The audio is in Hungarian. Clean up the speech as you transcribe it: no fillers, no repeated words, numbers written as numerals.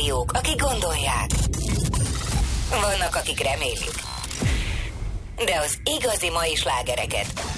rádiók, akik gondolják. Vannak, akik remélik. De az igazi mai slágereket